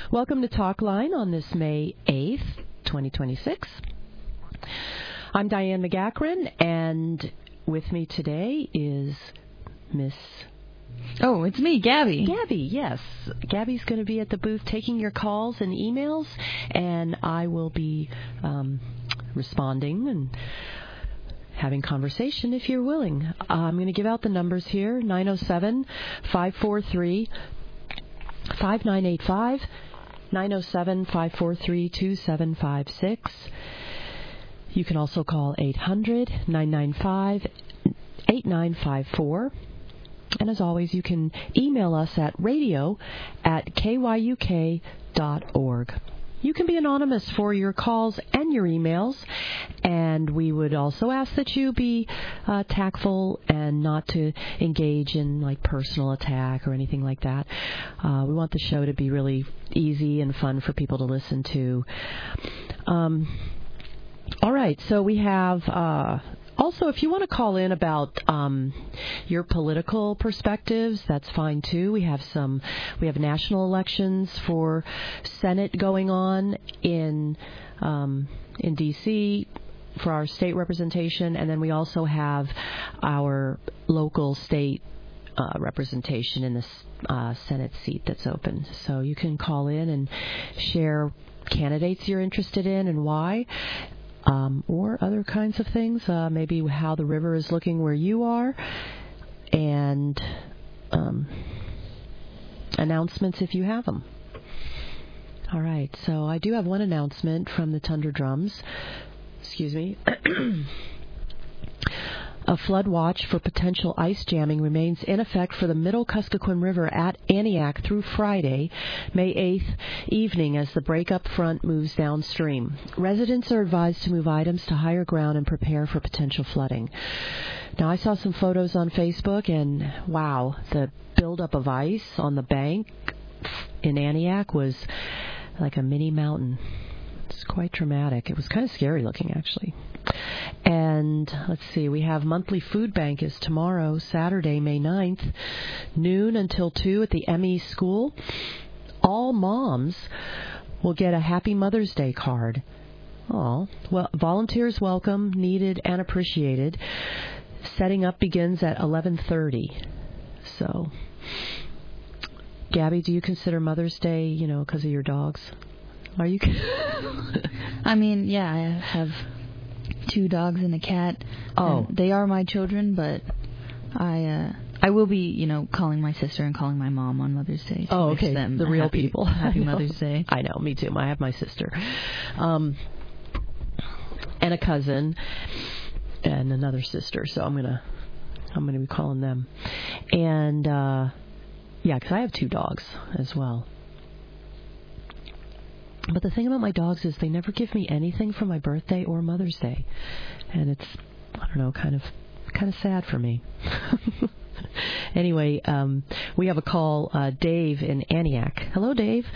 Welcome to Talk Line on this May 8th, 2026. I'm Diane McGachran, and with me today is Miss... Oh, it's me, Gabby. Gabby, yes. Gabby's going to be at the booth taking your calls and emails, and I will be responding and having conversation if you're willing. I'm going to give out the numbers here, 907-543-5985, 907-543-2756. You can also call 800-995-8954. And as always, you can email us at radio@kyuk.org. You can be anonymous for your calls and your emails, and we would also ask that you be tactful and not to engage in like personal attack or anything like that. We want the show to be really easy and fun for people to listen to. All right, so we have... Also, if you want to call in about your political perspectives, that's fine too. We have national elections for Senate going on in D.C. for our state representation, and then we also have our local state representation in the Senate seat that's open. So you can call in and share candidates you're interested in and why. Or other kinds of things, maybe how the river is looking where you are, and announcements if you have them. All right, so I do have one announcement from the Tundra Drums. Excuse me. A flood watch for potential ice jamming remains in effect for the Middle Kuskokwim River at Aniak through Friday, May 8th evening as the breakup front moves downstream. Residents are advised to move items to higher ground and prepare for potential flooding. Now, I saw some photos on Facebook, and wow, the buildup of ice on the bank in Aniak was like a mini mountain. It's quite dramatic. It was kind of scary looking, actually. And let's see, we have monthly food bank is tomorrow, Saturday, May 9th, noon until 2 at the ME School. All moms will get a Happy Mother's Day card. Oh, well, volunteers welcome, needed, and appreciated. Setting up begins at 11:30. So, Gabby, do you consider Mother's Day, because of your dogs? Are you? I mean, yeah, I have 2 dogs and a cat. Oh, they are my children, but I will be, calling my sister and calling my mom on Mother's Day. Oh, okay. Them the real people. Happy Mother's Day. I know, me too. I have my sister, and a cousin, and another sister. So I'm gonna be calling them, and yeah, because I have 2 dogs as well. But the thing about my dogs is they never give me anything for my birthday or Mother's Day. And it's, I don't know, kind of sad for me. Anyway, we have a call, Dave in Aniak. Hello, Dave.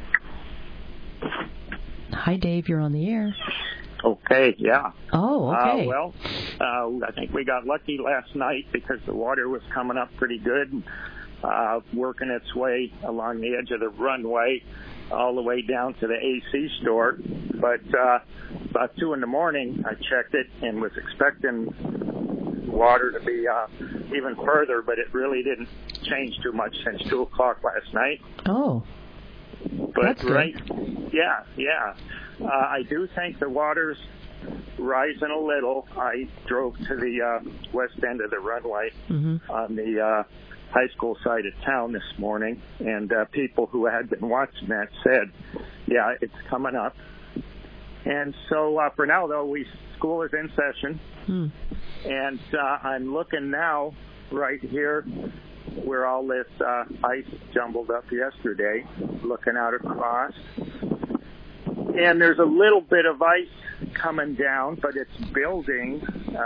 Hi, Dave. You're on the air. Okay, yeah. Oh, okay. I think we got lucky last night because the water was coming up pretty good, working its way along the edge of the runway all the way down to the AC store. But about 2 in the morning, I checked it and was expecting water to be even further, but it really didn't change too much since 2 o'clock last night. Oh, but that's right, good. Yeah. I do think the water's rising a little. I drove to the west end of the runway on the high school side of town this morning, and people who had been watching that said, yeah, it's coming up. And so for now, though, school is in session, and I'm looking now right here where all this ice jumbled up yesterday, looking out across. And there's a little bit of ice coming down, but it's building